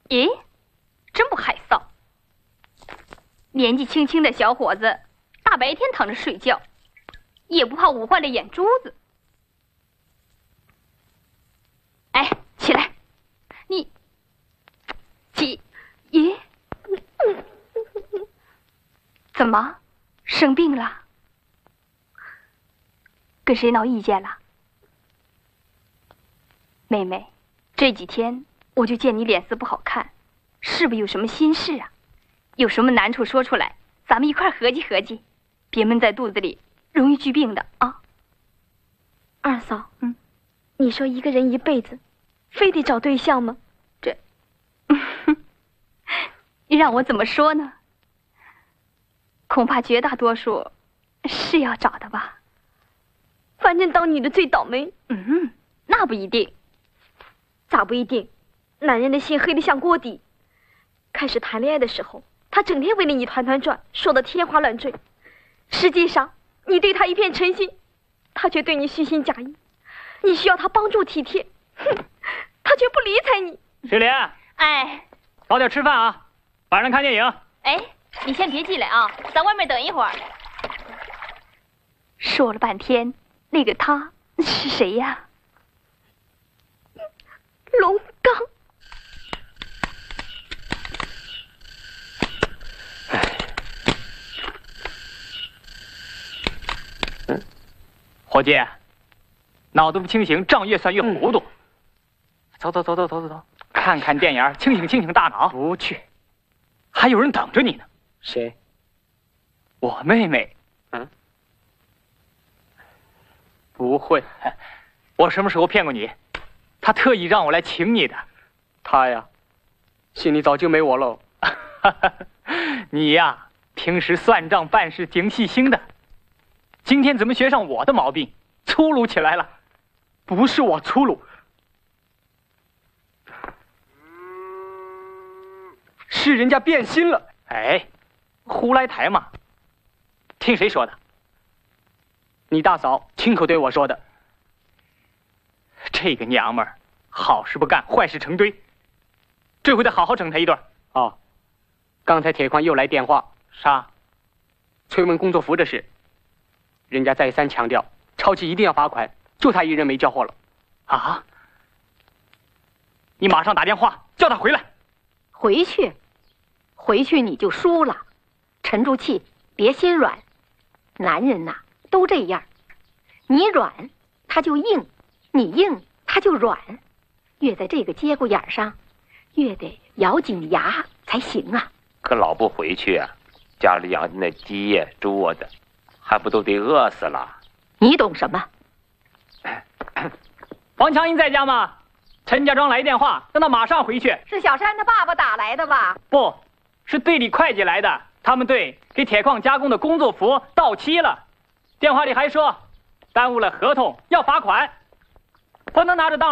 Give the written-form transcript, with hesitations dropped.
咦，真不害臊！年纪轻轻的小伙子，大白天躺着睡觉，也不怕捂坏了眼珠子。哎，起来！你起，咦？怎么，生病了？跟谁闹意见了？妹妹，这几天我就见你脸色不好看，是不是有什么心事啊？有什么难处说出来，咱们一块合计合计，别闷在肚子里，容易聚病的啊。 二嫂，你说一个人一辈子，非得找对象吗？ 这，让我怎么说呢？恐怕绝大多数是要找的吧。 反正当女的最倒霉。 那不一定。 咋不一定？男人的心黑得像锅底。开始谈恋爱的时候，他整天围着你团团转，说得天花乱坠。实际上，你对他一片诚心，他却对你虚心假意。你需要他帮助体贴，他却不理睬你。 水莲， 哎， 早点吃饭啊，晚上看电影。 哎，你先别进来啊，在外面等一会儿。说了半天，那个他是谁呀？ 龙刚。 伙计，脑子不清醒，账越算越糊涂。走，看看电影，清醒大脑。不去，还有人等着你呢。 谁？ 我妹妹。不会，我什么时候骗过你？她特意让我来请你的。 她呀，心里早就没我喽。 你呀，平时算账办事挺细心的，今天怎么学上我的毛病，粗鲁起来了？ 不是我粗鲁，是人家变心了。 哎，胡来台嘛。听谁说的？ 你大嫂亲口对我说的。 这个娘们儿，好事不干，坏事成堆。这回得好好整她一顿。 哦，刚才铁矿又来电话。 啥？ 催问工作服的事。人家再三强调，超期一定要罚款，就他一人没交货了。 啊！你马上打电话叫他回来。 回去你就输了。沉住气，别心软。男人呐，都这样，你软他就硬，你硬他就软。越在这个节骨眼上，越得咬紧牙才行啊。 可老不回去啊，家里养的那鸡呀、猪啊的，还不都得饿死了？ 你懂什么？ 王强英在家吗？陈家庄来电话，让他马上回去。 是小山他爸爸打来的吧？ 不是队里会计来的，他们队给铁矿加工的工作服到期了，电话里还说耽误了合同要罚款，不能拿着当